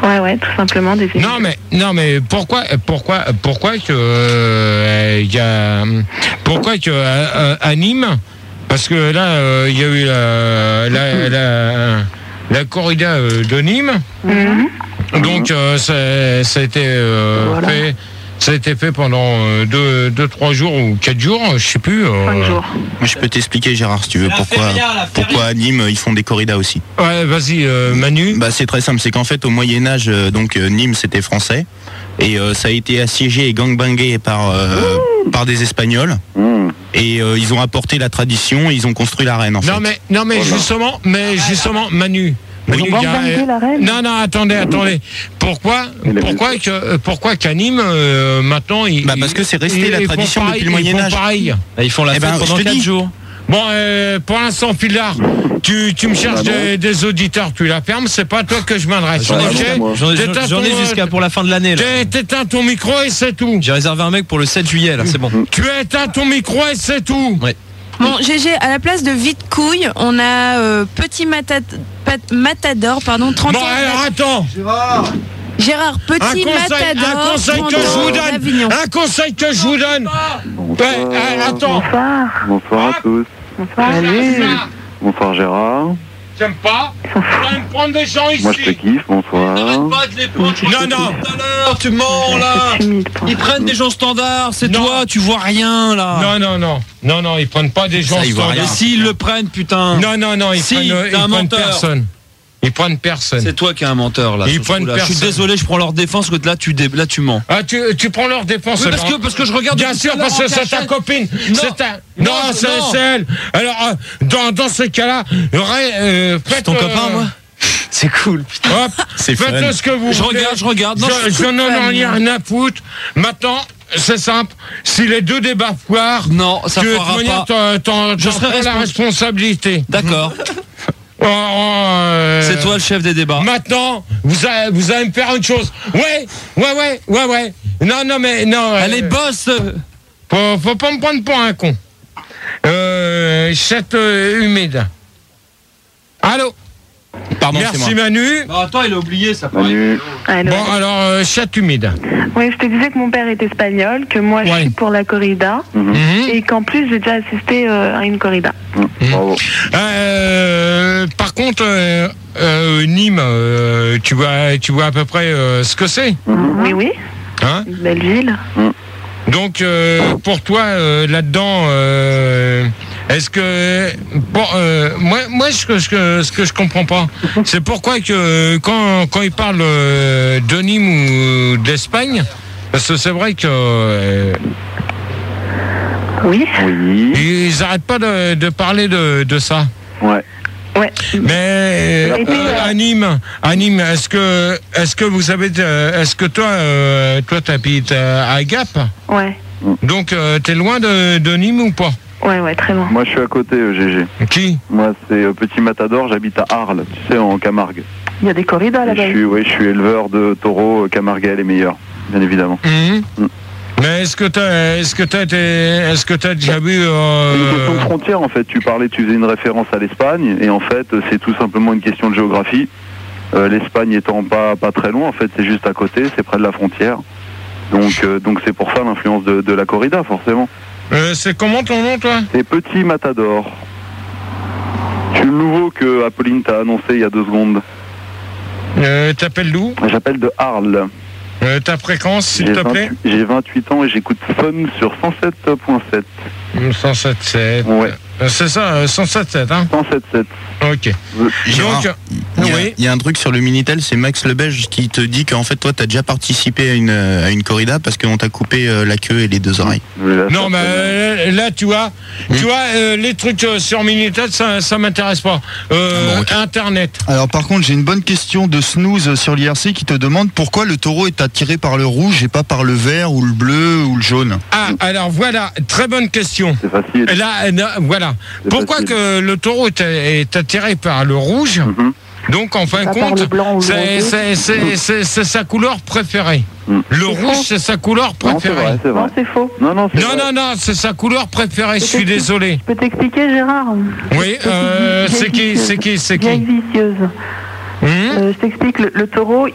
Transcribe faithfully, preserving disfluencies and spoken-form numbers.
Ouais, ouais, tout simplement des émigrés. Non, mais non, mais pourquoi, pourquoi, pourquoi que euh, y a, pourquoi que à, à Nîmes, parce que là, il euh, y a eu la la, la, la corrida de Nîmes, mm-hmm. donc euh, ça, ça a été euh, voilà. fait. Ça a été fait pendant deux, deux, trois jours ou quatre jours, je sais plus. Euh... Cinq jours. Moi, je peux t'expliquer, Gérard, si tu veux, pourquoi, pourquoi à Nîmes ils font des corridas aussi. Ouais, vas-y, euh, Manu. Bah, c'est très simple, c'est qu'en fait, au Moyen Âge, euh, donc euh, Nîmes c'était français et euh, ça a été assiégé et gangbangé par euh, par des Espagnols. Mmh. Et euh, ils ont apporté la tradition, ils ont construit l'arène en fait. Non mais non mais oh justement, mais justement, Manu. Manu, ils ont gangbangé la reine. Non non attendez attendez pourquoi pourquoi que pourquoi qu'à Nîmes euh, maintenant ils bah parce que c'est resté ils, la tradition pareil, depuis le Moyen Âge. Pareil. Ils font la eh fête ben, pendant quatre jours. Bon, euh, pour l'instant, Philard, tu, tu me cherches des, des auditeurs, tu la fermes, c'est pas à toi que je m'adresse. J'en ai, j'en ai, j'en ai jusqu'à pour la fin de l'année. T'éteins ton micro et c'est tout. J'ai réservé un mec pour le sept juillet, là, c'est bon. Tu éteins ton micro et c'est tout. Ouais. Bon, G G, à la place de vite couille, on a euh, petit matad... pat... matador, pardon, trente bon, ans. Bon, alors attends. Gérard. Gérard, petit un conseil, matador. Un conseil que je vous donne. Un conseil que je vous donne. Bonsoir. Ouais, attends. Bonsoir. Bonsoir à tous. Bonsoir. Allez. Bonsoir Gérard. J'aime pas. Tu vas me prendre des gens ici. Moi je te kiffe, bonsoir. N'arrête pas de les prendre. Non, non. Tout à l'heure, tu mens là. Ils prennent des gens standards, c'est non. toi, tu vois rien là. Non, non, non. Non, non, ils prennent pas des gens ça, standards. Mais s'ils le prennent, putain. Non, non, non, ils si, prennent, ils prennent personne. Ils prennent personne. C'est toi qui es un menteur là. Ils prennent personne. Je suis désolé, je prends leur défense, que là tu, dé... là, tu mens. Ah, tu, tu prends leur défense. Oui, parce, que, parce que je regarde. Bien sûr, parce que c'est ta copine. Non, c'est ta... non, non c'est, c'est elle. Alors, euh, dans, dans ce cas-là, euh, faites. C'est ton euh... copain, moi. C'est cool. Putain. Hop, c'est faites fun. Ce que vous je voulez. regarde, je regarde. Non, je, je, je n'en ai rien à foutre. Maintenant. C'est simple. Si les deux débats foirent, non, ça tu, foirera pas. T'en, t'en, je t'en serai la responsabilité. D'accord. Oh, euh, c'est toi le chef des débats. Maintenant, vous allez, vous allez me faire une chose. Ouais, ouais, ouais, ouais, ouais. Non, non, mais non. Allez, euh, bosse. Faut, faut pas me prendre pour un con. Euh, chatte euh, humide. Allô. Pardon, merci Manu. Non, attends, il a oublié ça. Manu. Allô. Bon, alors, euh, chatte humide. Oui, je te disais que mon père est espagnol, que moi ouais. je suis pour la corrida, mm-hmm. et qu'en plus j'ai déjà assisté euh, à une corrida. Mm-hmm. Bravo. Euh, par contre, euh, euh, Nîmes, euh, tu vois, tu vois à peu près euh, ce que c'est. Mm-hmm. Oui, oui. Hein? Une belle ville. Mm. Donc, euh, pour toi, euh, là-dedans, euh, est-ce que... Bon, euh, moi, moi ce, que, ce, que, ce que je comprends pas, c'est pourquoi que quand, quand ils parlent euh, de Nîmes ou d'Espagne, parce que c'est vrai que... Euh, oui. Oui. Ils n'arrêtent pas de, de parler de, de ça. Ouais. Ouais. Mais euh, à Nîmes, à Nîmes, est-ce que, est-ce que vous avez, est-ce que toi, euh, toi, t'habites à Gap? Ouais. Donc, euh, t'es loin de, de Nîmes ou pas? Ouais, ouais, très loin. Moi, je suis à côté, euh, G G. Qui? Moi, c'est euh, Petit Matador. J'habite à Arles, tu sais, en Camargue. Il y a des corridas là-bas. Je suis, oui, je suis éleveur de taureaux. Camargue, les meilleurs, bien évidemment. Mmh. Mmh. Mais est-ce que t'as, est-ce que t'as, est-ce que t'as déjà vu euh... C'est une question de frontière en fait. Tu parlais, tu faisais une référence à l'Espagne, et en fait, c'est tout simplement une question de géographie. Euh, L'Espagne étant pas pas très loin, en fait, c'est juste à côté, c'est près de la frontière. Donc euh, donc c'est pour ça l'influence de, de la corrida, forcément. Euh, c'est comment ton nom, toi? C'est Petit Matador. Je suis le nouveau que Apolline t'a annoncé il y a deux secondes. Euh, t'appelles d'où? J'appelle de Arles. Euh, ta fréquence, s'il te plaît? J'ai vingt-huit ans et j'écoute Fun sur cent sept point sept. cent sept point sept. Ouais. Euh, c'est ça, cent sept point sept, hein? cent sept point sept. Ok. Gérard, donc, il y, a, oui. il y a un truc sur le Minitel, c'est Max Le Belge qui te dit qu'en fait, toi, t'as déjà participé à une, à une corrida parce qu'on t'a coupé euh, la queue et les deux oreilles. Là, non, mais euh, là, tu vois, mmh. tu vois, euh, les trucs euh, sur Minitel, ça, ça m'intéresse pas. Euh, bon, okay. Internet. Alors, par contre, j'ai une bonne question de Snooze sur l'I R C qui te demande pourquoi le taureau est attiré par le rouge et pas par le vert ou le bleu ou le jaune. Ah, alors voilà, très bonne question. C'est facile. Là, euh, voilà. C'est pourquoi facile. Que le taureau est, est attiré par le rouge? Mmh. Donc, en fin de compte, c'est, c'est, c'est, c'est, c'est sa couleur préférée. Mm. Le c'est rouge, faux. C'est sa couleur préférée. Non, c'est vrai, c'est vrai. Non, c'est faux. Non, non, c'est non, non, non, c'est sa couleur préférée. Je suis désolé. Je peux t'expliquer, Gérard? Oui, euh, c'est qui, c'est qui, c'est qui? Bien vicieuse. Mmh. Euh, je t'explique, le, le taureau,